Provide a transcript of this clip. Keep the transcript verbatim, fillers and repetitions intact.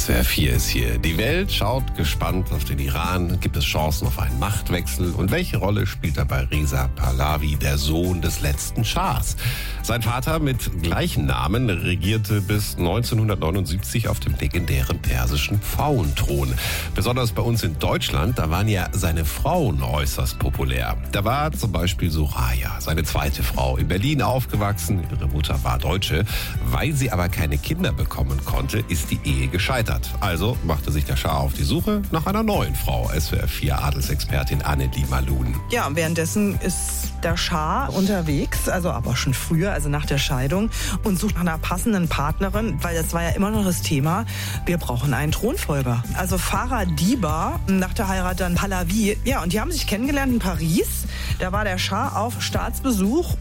S W R vier ist hier. Die Welt schaut gespannt auf den Iran. Gibt es Chancen auf einen Machtwechsel? Und welche Rolle spielt dabei Reza Pahlavi, der Sohn des letzten Schahs? Sein Vater mit gleichem Namen regierte bis neunzehnhundertneunundsiebzig auf dem legendären persischen Pfauenthron. Besonders bei uns in Deutschland, da waren ja seine Frauen äußerst populär. Da war zum Beispiel Soraya, seine zweite Frau, in Berlin aufgewachsen. Ihre Mutter war Deutsche. Weil sie aber keine Kinder bekommen konnte, ist die Ehe gescheitert. Also machte sich der Schah auf die Suche nach einer neuen Frau. S W R vier Adelsexpertin Annelie Malun. Ja, währenddessen ist der Schah unterwegs, also aber schon früher, also nach der Scheidung, und sucht nach einer passenden Partnerin, weil das war ja immer noch das Thema, wir brauchen einen Thronfolger. Also Farah Diba, nach der Heirat dann Pahlavi. Ja, und die haben sich kennengelernt in Paris. Da war der Schah auf Staatsbesuch